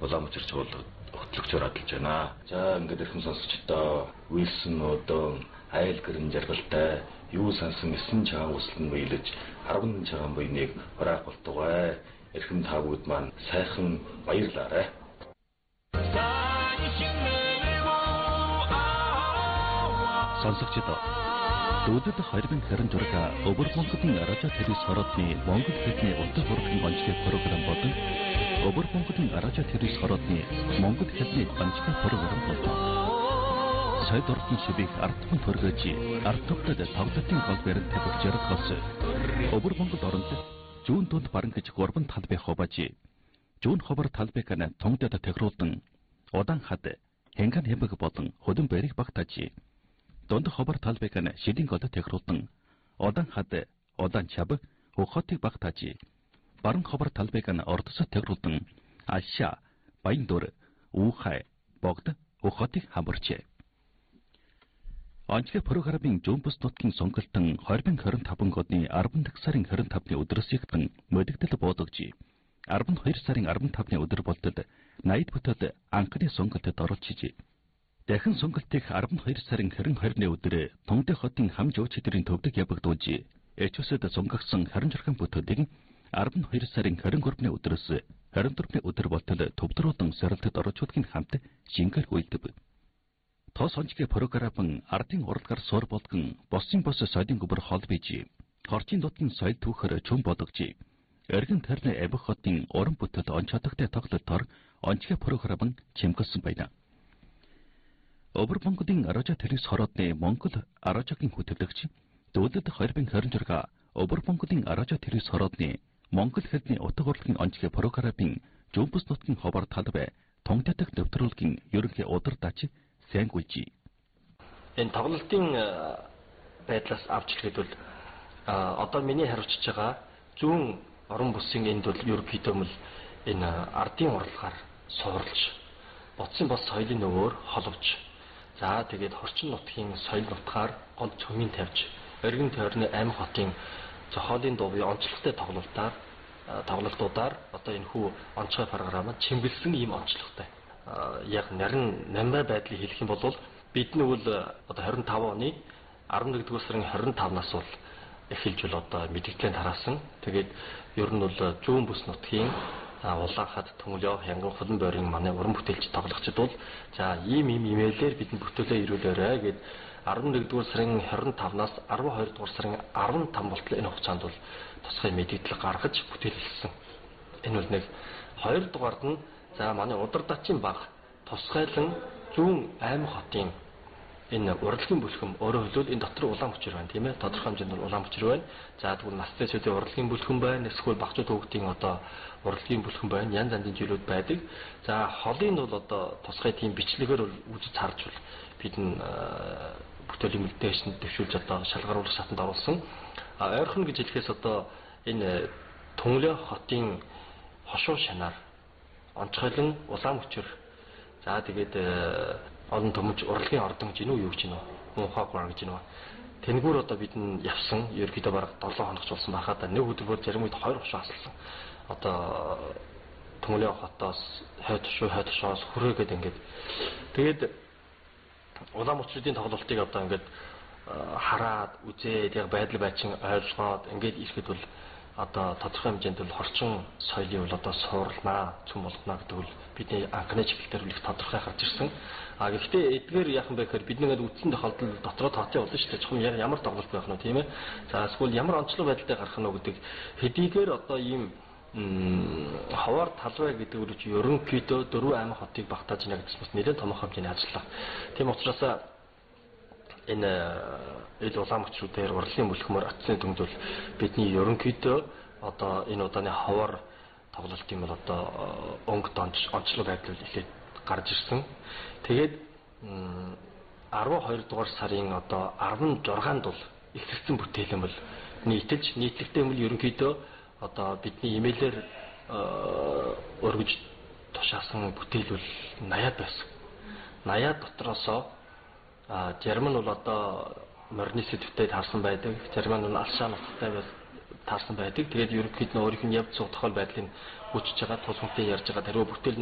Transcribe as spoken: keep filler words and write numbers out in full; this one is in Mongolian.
улаан учирч бол хөтлөгчөөр адилж байна. За ингээд эрхэм сонсогчдоо Уилсон нуудон айл гэрэн жаргалтай юу сансан эсэн чаан үслэн биелэж арван чаан буйныг хураах болтугай. Эрхэм таавууд маань сайхан баярлаарай. Сонсогчдоо дүүдэд хоёрын харин зураг өвөр Монголын радио телевиз хорооны Монгол хэлний утга хурлын онцлог програм болон өвөр Монголын радио телевиз хорооны Монгол хэлний онцлог програм болдог. Сайд ордын шибиг ардхан төргөж ард тавтад тавтатын гол баримт тавьж ярахаас өвөр Монгол оронд зүүн дунд баран гэж гурван талбай ховаж зүүн ховор талбайг тонгдод тохируулдан удаан хад хэнган хэмбэг болон хөдөн барийг багтааж донд ховор талбайг шидийн гол тохируулдан удаан хад удаан чав хөхотыг багтааж баран ховор талбайг ордосод тохируулдан ашаа баяндуур уухай богд хөхотыг хамарчээ. Онцгой программын зүүнбус нутгийн сонголтон двадцать двадцать оны арван дахь сарын двадцать тавны өдрөөс ихтэн мөдөгдөл буудагж арван хоёр сарын арван тавны өдөр болтод найд бүтэд анхны сонголтод оролцож дахин сонголтыг арван хоёр сарын двадцать өдөр Тунгдэ хотын хам жуучлалын төвдөг явагдуулж эчүүсэд сонгогдсон харин журхан бүтээлийг арван хоёр сарын двадцать гурвны өдрөөс двадцать дөрвны өдөр болтод төвдрүүлэн сорилтод оролцуулахын хамт шингэл үйлдэв. Тос онцгой программ ардын уралгаар суур болгон босын бос соёлын гүбэр хол бийж хорчин нутгийн соёл түүхээр чөм бодогч эргэн тойрны авих хотын уран бүтээл онцгойтой тоглолтоор онцгой программ чимгэлсэн байна. Өвөр Монголын радио телевиз хорооны Монгол радиогийн хөтлөгч дүүдэд двадцать двадцать Өвөр Монголын радио телевиз хорооны Монгол хэлний утга хурлын онцгой программын зүүнбус нутгийн ховор талбай тонгддаг нэвтрүүлгийн ерөнхий удирдаач сайн гүйж. Энэ тоглолтын байдлаас авч хэлэхэд бол одоо миний хариуцж байгаа зүүн орон бүсийн энд бол ерөнхийдөө мэл энэ ардын уралгаар суурлж бодсон бос соёлын өвөөр холбож за тэгээд хорчин нутгийн соёл нутгаар гол цөмийн тавьж эргэн тойрны аймаг хотын зохиолын дуугийн онцлогтой тоглолтоор тоглолтуудаар одоо энэ хүү онцгой програмд чимгэлсэн ийм онцлогтой. Яг нарийн намбай байдлыг хэлэх юм бол бидний бол одоо двадцать пять оны арван нэгдүгээр сарын двадцать пятнаас бол эхэлж бол одоо мэдээлэл тараасан. Тэгээд ер нь бол зүүн бүс нутгийн улаан хад Төмөлөө Янган холон бойрын манай уран бүтээлч тоглогчид бол за ийм ийм имэйлээр бидний бүтээлээ ирүүлээрэй гэд арван нэгдүгээр сарын двадцать пятнаас арван хоёр дугаар сарын арван таван болтол энэ хугацаанд бол тусгай мэдээлэл гаргаж бүтээлэлсэн. Энэ бол нэг хоёр дугаард нь за манай удирдаачийн баг тусгайлан зүүн аймаг хотын энэ урлагийн бүлхэм өөрөөр хэлбэл энэ дотор улаан мөчөр байна тийм ээ тодорхой хэмжээнд бол улаан мөчөр байна. За тэгвэл настай цэцийн урлагийн бүлхэм байна. Эсвэл багцууд хүүхдийн одоо урлагийн бүлхэм байна. Янз янзын зүйлүүд байдаг. За холын бол одоо тусгай тийм бичлэгээр бол үзэж харж бол бид нь бүтээлийн мэдээшнд дэвшүүлж одоо шалгаруулах сатанд оруулсан. А ойрхон гэж хэлэхээс одоо энэ Төмөлөө хотын хошуу шанаар онцгойлон улаан мөчөр за тэгээд олон төмөж урлагийн ордон гэж юу юу гэж нөө муухай гуар гэж нөө тэнгүүр одоо бид нь явсан ерөөдөө бараг долоо хоногч болсон байхад нэг өдөр зарим үед хоёр хошуу асалсан одоо Төмөлөө хотоос хойд шуу хойд шоос хүрээгээд ингээд тэгээд улаан мөчрийн тоглолтыг одоо ингээд хараад үзээд яг байдал байчин ойлгоод ингээд ирэхэд бол одоо тодорхой хэмжээнд бол хорчин соёлын бол одоо суурлнаа цөм болгоно гэдэг бол бидний анхны чиглэлээр үл их тодорхой гарч ирсэн. А гэхдээ эдгээр яахан бэ гэхээр бидний ингээд үтсэн тохиолдол дотроо тоотой болно шүү дээ. Чухам яг ямар тоглолт байх нь тийм ээ. За эсвэл ямар онцлог байдлаар гарах нь гэдэг хэдийгээр одоо ийм хавар талбай гэдэг үг чи ерөнхийдөө дөрвөн аймаг хотыг багтааж байна гэсэн бас нэлээд томоохон хэмжээний ажиллаа. Тийм учраас энэ ил улаан мөчрүүдээр урлагийн бүлхмээр атсны дүнгд бол бидний ерөнхийдөө одоо энэ удааны хавар тоглолтын бол одоо өнгө донч онцлог байдал ихээд гарч ирсэн. Тэгээд арван хоёр дугаар сарын одоо арван жургаанд бол эхэлсэн бүтээлэн бол нийтэлж нийтлэгтэй юм ерөнхийдөө одоо бидний имэйлээр өргөж тушаасан бүтээл бол наяад байсан. Наяад дотроосоо зарим нь бол одоо морины сэдвтэй таарсан байдаг, зарим нь алшаа нутагтай таарсан байдаг. Тэгээд ерөнхийдөө өөрийнх нь явц суу тохиол байдлыг хүчж байгаа тус хүнтэй ярьж байгаа даруй бүтээл